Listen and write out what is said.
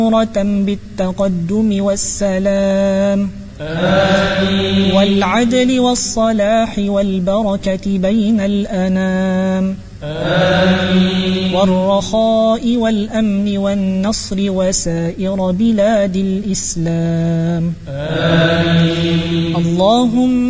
بالتقدم والسلام آمين. والعدل والصلاح والبركة بين الأنام آمين. والرخاء والأمن والنصر وسائر بلاد الإسلام آمين. اللهم